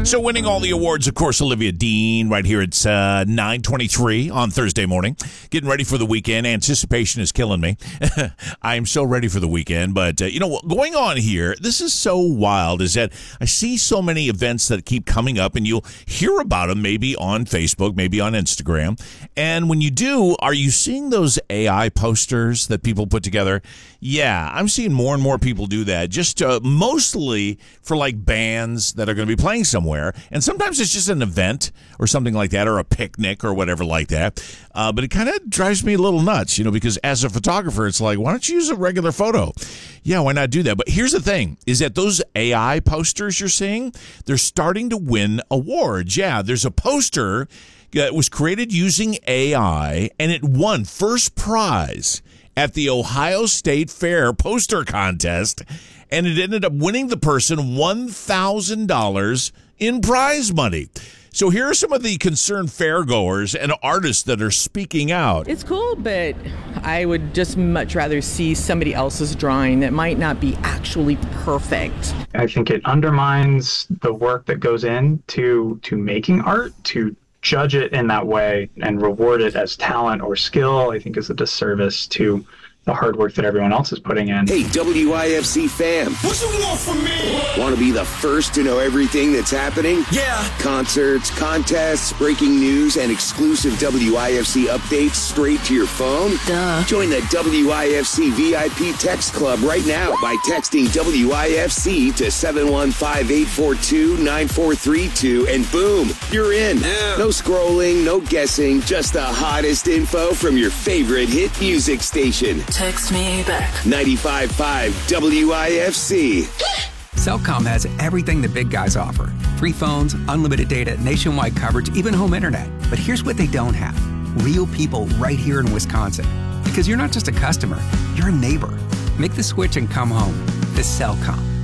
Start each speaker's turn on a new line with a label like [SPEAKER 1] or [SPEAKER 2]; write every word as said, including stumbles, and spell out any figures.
[SPEAKER 1] So winning all the awards, of course, Olivia Dean right here. It's uh, nine twenty-three on Thursday morning. Getting ready for the weekend. Anticipation is killing me. I am so ready for the weekend. But, uh, you know, what going on here, this is so wild, is that I see so many events that keep coming up, and you'll hear about them maybe on Facebook, maybe on Instagram. And when you do, are you seeing those A I posters that people put together? Yeah, I'm seeing more and more people do that, just uh, mostly for like bands that are going to be playing somewhere. And sometimes it's just an event or something like that, or a picnic or whatever like that. Uh, but it kind of drives me a little nuts, you know, because as a photographer, it's like, why don't you use a regular photo? Yeah, why not do that? But here's the thing, is that those A I posters you're seeing, they're starting to win awards. Yeah, there's a poster that was created using A I, and it won first prize at the Ohio State Fair poster contest, and it ended up winning the person one thousand dollars in prize money. So here are some of the concerned fairgoers and artists that are speaking out.
[SPEAKER 2] It's cool, but I would just much rather see somebody else's drawing that might not be actually perfect.
[SPEAKER 3] I think it undermines the work that goes into to making art. To judge it in that way and reward it as talent or skill, I think is a disservice to the hard work that everyone else is putting in.
[SPEAKER 4] Hey, W I F C fam.
[SPEAKER 5] What you want from me?
[SPEAKER 4] Want to be the first to know everything that's happening?
[SPEAKER 5] Yeah.
[SPEAKER 4] Concerts, contests, breaking news, and exclusive W I F C updates straight to your phone?
[SPEAKER 6] Duh.
[SPEAKER 4] Join the W I F C V I P text club right now by texting W I F C to seven one five, eight four two, nine four three two, and boom, you're in.
[SPEAKER 5] Yeah.
[SPEAKER 4] No scrolling, no guessing, just the hottest info from your favorite hit music station.
[SPEAKER 6] Text me back.
[SPEAKER 4] ninety-five point five W I F C.
[SPEAKER 7] Cellcom has everything the big guys offer. Free phones, unlimited data, nationwide coverage, even home internet. But here's what they don't have. Real people right here in Wisconsin. Because you're not just a customer, you're a neighbor. Make the switch and come home. This Cellcom.